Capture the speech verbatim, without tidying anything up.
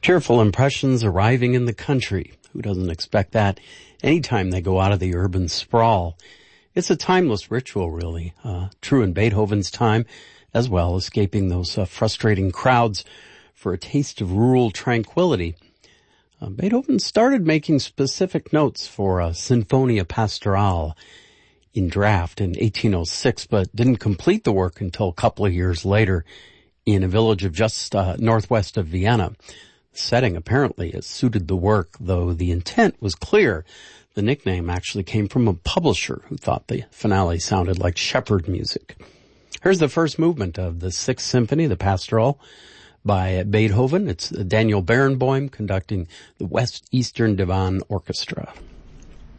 Cheerful impressions arriving in the country. Who doesn't expect that anytime they go out of the urban sprawl? It's a timeless ritual, really, uh, true in Beethoven's time as well, escaping those uh, frustrating crowds for a taste of rural tranquility. Uh, Beethoven started making specific notes for uh, Sinfonia Pastorale in draft in eighteen oh six, but didn't complete the work until a couple of years later in a village of just uh, northwest of Vienna. The setting apparently has suited the work, though the intent was clear. The nickname actually came from a publisher who thought the finale sounded like shepherd music. Here's the first movement of the Sixth Symphony, the Pastoral, by Beethoven. It's Daniel Barenboim conducting the West Eastern Divan Orchestra.